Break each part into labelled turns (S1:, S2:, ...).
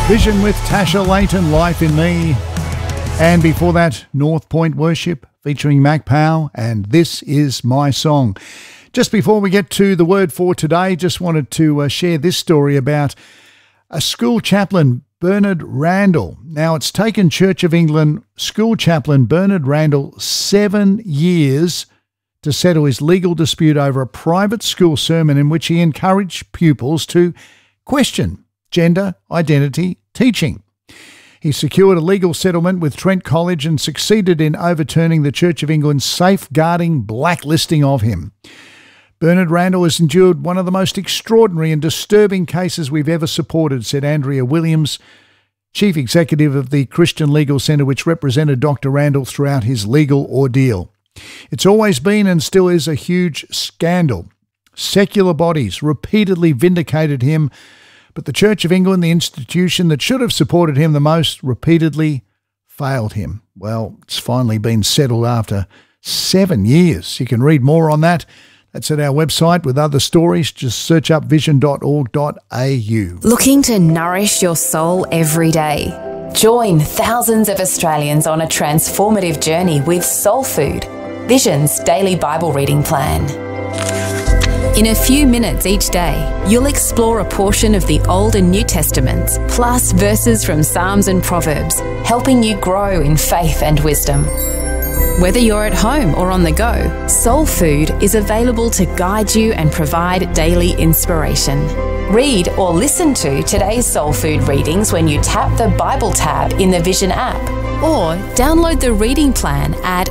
S1: Vision with Tasha Layton, Life in Me. And before that, North Point Worship featuring Mac Powell and This Is My Song. Just before we get to the word for today, just wanted to share this story about a school chaplain, Bernard Randall. Now, it's taken Church of England school chaplain Bernard Randall 7 years to settle his legal dispute over a private school sermon in which he encouraged pupils to question gender identity teaching. He secured a legal settlement with Trent College and succeeded in overturning the Church of England's safeguarding blacklisting of him. Bernard Randall has endured one of the most extraordinary and disturbing cases we've ever supported, said Andrea Williams, Chief Executive of the Christian Legal Centre, which represented Dr. Randall throughout his legal ordeal. It's always been and still is a huge scandal. Secular bodies repeatedly vindicated him, but the Church of England, the institution that should have supported him the most, repeatedly failed him. Well, it's finally been settled after 7 years. You can read more on that. That's at our website with other stories. Just search up vision.org.au.
S2: Looking to nourish your soul every day? Join thousands of Australians on a transformative journey with Soul Food, Vision's daily Bible reading plan. In a few minutes each day, you'll explore a portion of the Old and New Testaments, plus verses from Psalms and Proverbs, helping you grow in faith and wisdom. Whether you're at home or on the go, Soul Food is available to guide you and provide daily inspiration. Read or listen to today's Soul Food readings when you tap the Bible tab in the Vision app, or download the reading plan at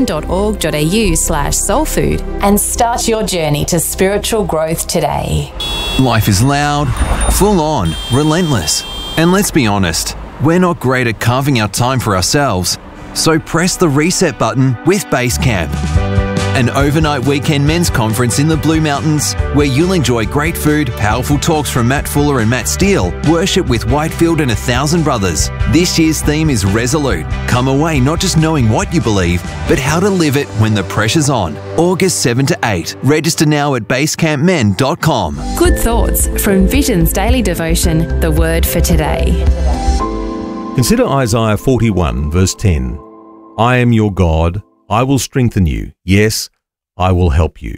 S2: vision.org.au/soulfood and start your journey to spiritual growth today.
S3: Life is loud, full on, relentless. And let's be honest, we're not great at carving out time for ourselves. So press the reset button with Basecamp, an overnight weekend men's conference in the Blue Mountains where you'll enjoy great food, powerful talks from Matt Fuller and Matt Steele, worship with Whitefield and 1,000 Brothers. This year's theme is Resolute. Come away not just knowing what you believe, but how to live it when the pressure's on. August 7 to 8. Register now at basecampmen.com.
S2: Good thoughts from Vision's daily devotion, The Word for Today.
S4: Consider Isaiah 41 verse 10. I am your God, I will strengthen you. Yes, I will help you.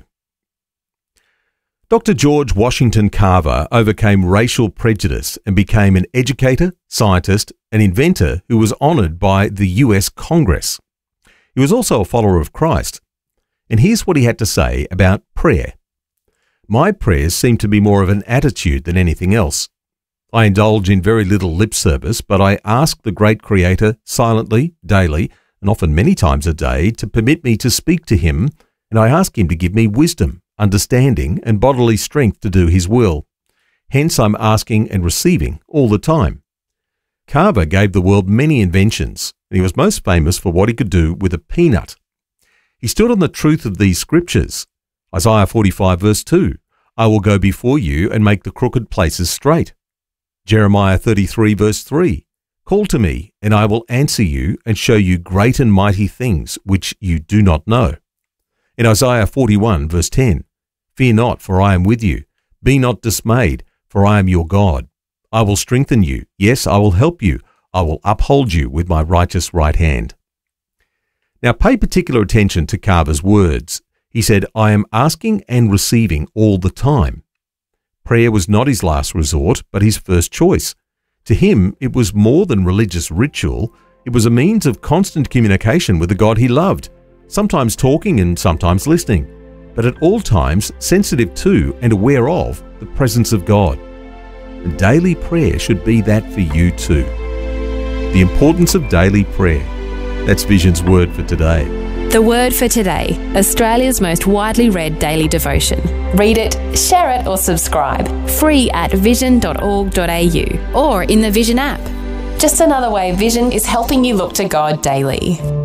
S4: Dr. George Washington Carver overcame racial prejudice and became an educator, scientist, and inventor who was honoured by the US Congress. He was also a follower of Christ. And here's what he had to say about prayer. My prayers seem to be more of an attitude than anything else. I indulge in very little lip service, but I ask the great Creator silently, daily, and often many times a day to permit me to speak to Him, and I ask Him to give me wisdom, understanding, and bodily strength to do His will. Hence I'm asking and receiving all the time. Carver gave the world many inventions, and he was most famous for what he could do with a peanut. He stood on the truth of these scriptures. Isaiah 45 verse 2, I will go before you and make the crooked places straight. Jeremiah 33 verse 3, call to me, and I will answer you and show you great and mighty things which you do not know. In Isaiah 41 verse 10, fear not, for I am with you. Be not dismayed, for I am your God. I will strengthen you. Yes, I will help you. I will uphold you with my righteous right hand. Now pay particular attention to Carver's words. He said, I am asking and receiving all the time. Prayer was not his last resort, but his first choice. To him, it was more than religious ritual. It was a means of constant communication with the God he loved, sometimes talking and sometimes listening, but at all times sensitive to and aware of the presence of God. And daily prayer should be that for you too. The importance of daily prayer. That's Vision's Word for today.
S2: The Word for Today, Australia's most widely read daily devotion. Read it, share it or subscribe. Free at vision.org.au or in the Vision app. Just another way Vision is helping you look to God daily.